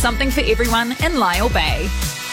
something for everyone in Lyle Bay.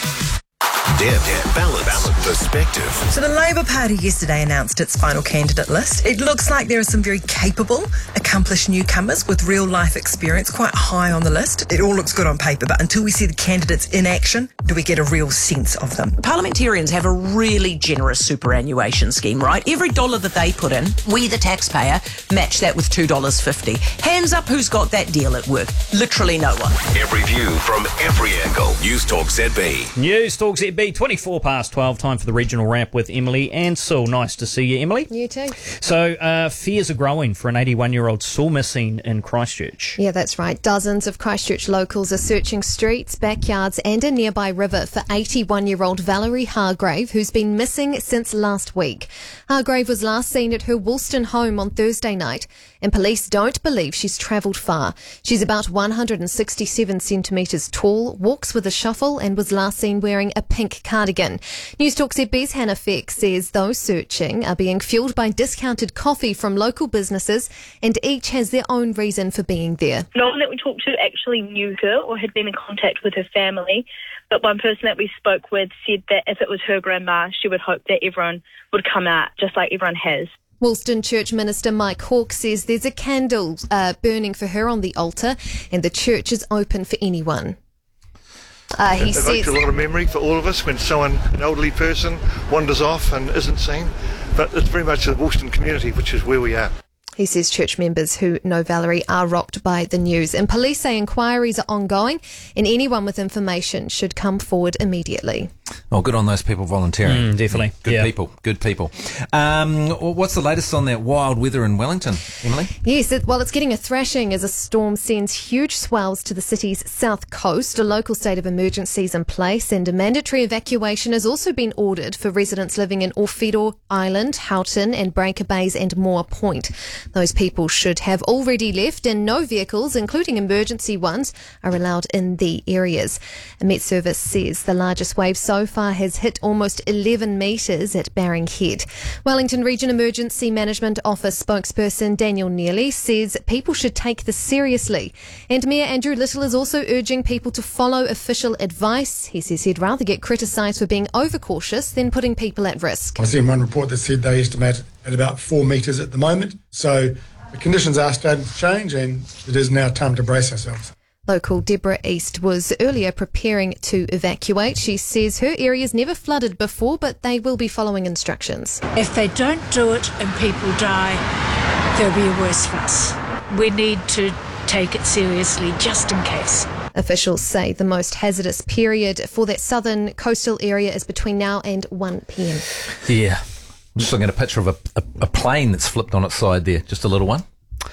Depth, balance, perspective. So the Labour Party yesterday announced its final candidate list. It looks like there are some very capable, accomplished newcomers with real-life experience quite high on the list. It all looks good on paper, but until we see the candidates in action, do we get a real sense of them? Parliamentarians have a really generous superannuation scheme, right? Every dollar that they put in, we, the taxpayer, match that with $2.50. Hands up who's got that deal at work. Literally no one. Every view from every angle. News Talk ZB. News Talk ZB, 24 past 12, time for the regional wrap with Emily Ansell. Nice to see you, Emily. You too. So, fears are growing for an 81-year-old still missing in Christchurch. Yeah, that's right. Dozens of Christchurch locals are searching streets, backyards and a nearby river for 81-year-old Valerie Hargrave, who's been missing since last week. Hargrave was last seen at her Woolston home on Thursday night, and police don't believe she's travelled far. She's about 167 centimetres tall, walks with a shuffle, and was last seen wearing a pink cardigan. News Talk ZB's Hannah Feck says those searching are being fuelled by discounted coffee from local businesses, and each has their own reason for being there. No one that we talked to actually knew her or had been in contact with her family, but one person that we spoke with said that if it was her grandma, she would hope that everyone would come out just like everyone has. Woolston Church Minister Mike Hawke says there's a candle burning for her on the altar, and the church is open for anyone. It evokes a lot of memory for all of us when an elderly person wanders off and isn't seen, but it's very much the Woolston community, which is where we are. He says church members who know Valerie are rocked by the news, and police say inquiries are ongoing and anyone with information should come forward immediately. Oh, good on those people volunteering. Definitely. Good people. What's the latest on that wild weather in Wellington, Emily? Yes, it's getting a thrashing as a storm sends huge swells to the city's south coast. A local state of emergency is in place, and a mandatory evacuation has also been ordered for residents living in Orfedo Island, Houghton and Breaker Bays and Moore Point. Those people should have already left, and no vehicles, including emergency ones, are allowed in the areas. A Met Service says the largest wave so far has hit almost 11 metres at Baring Head. Wellington Region Emergency Management Office spokesperson Daniel Neely says people should take this seriously. And Mayor Andrew Little is also urging people to follow official advice. He says he'd rather get criticised for being overcautious than putting people at risk. I've seen one report that said they estimate at about 4 metres at the moment. So the conditions are starting to change, and it is now time to brace ourselves. Local Deborah East was earlier preparing to evacuate. She says her area's never flooded before, but they will be following instructions. If they don't do it and people die, there'll be a worse fuss. We need to take it seriously just in case. Officials say the most hazardous period for that southern coastal area is between now and 1 p.m. Yeah. I'm just looking at a picture of a plane that's flipped on its side there, just a little one.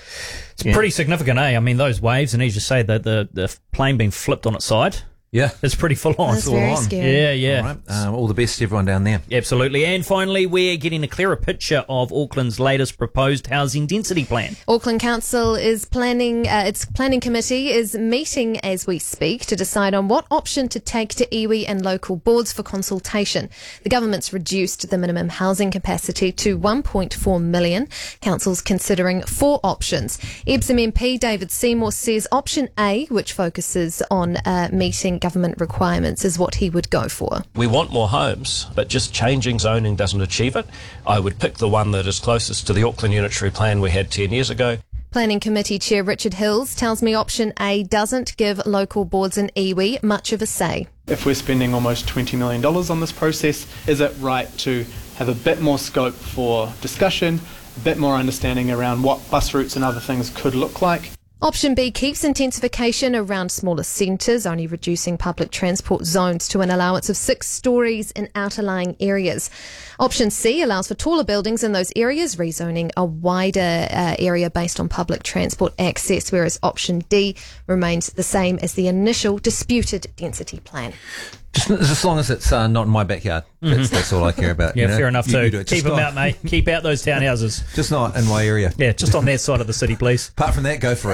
It's pretty significant, eh? I mean, those waves, and as you say, the plane being flipped on its side. Yeah. It's pretty full on. That's very scary. Yeah. All right. All the best to everyone down there. Absolutely. And finally, we're getting a clearer picture of Auckland's latest proposed housing density plan. Auckland Council is planning, its planning committee is meeting as we speak to decide on what option to take to iwi and local boards for consultation. The government's reduced the minimum housing capacity to 1.4 million. Council's considering 4 options. Epsom MP David Seymour says option A, which focuses on meeting government requirements, is what he would go for. We want more homes, but just changing zoning doesn't achieve it. I would pick the one that is closest to the Auckland Unitary Plan we had 10 years ago. Planning Committee Chair Richard Hills tells me option A doesn't give local boards and iwi much of a say. If we're spending almost $20 million on this process, is it right to have a bit more scope for discussion, a bit more understanding around what bus routes and other things could look like? Option B keeps intensification around smaller centres, only reducing public transport zones to an allowance of 6 storeys in outerlying areas. Option C allows for taller buildings in those areas, rezoning a wider area based on public transport access, whereas option D remains the same as the initial disputed density plan. Just as long as it's not in my backyard. That's all I care about. Yeah, fair enough too. Keep them out, mate. Keep out those townhouses. Just not in my area. Yeah, just on that side of the city, please. Apart from that, go for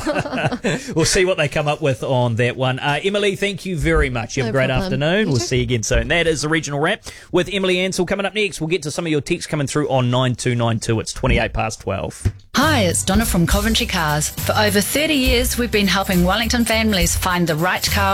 it. We'll see what they come up with on that one. Emily, thank you very much. You have a great afternoon. We'll see you again soon. That is the Regional Wrap with Emily Ansell. Coming up next, we'll get to some of your texts coming through on 9292. It's 28 past 12. Hi, it's Donna from Coventry Cars. For over 30 years, we've been helping Wellington families find the right car